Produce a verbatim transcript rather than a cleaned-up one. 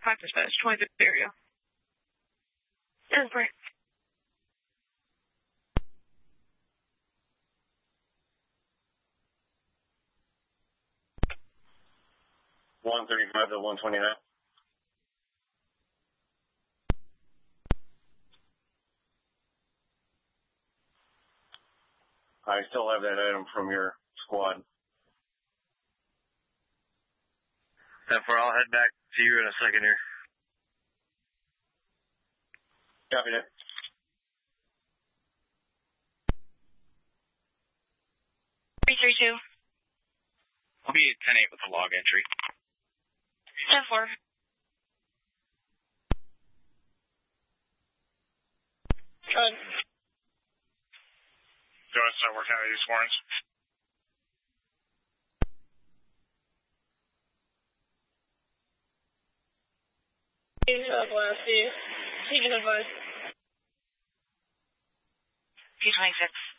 Five dispatch, twenty-fifth area. There's break. one thirty-five to one twenty-nine. I still have that item from your squad. ten four, I'll head back to you in a second here. Copy that. three three two. I'll be at ten eight with the log entry. ten four. Good. Do you want to start working on these warrants? Southwest, see. Take it advice. P twenty-six.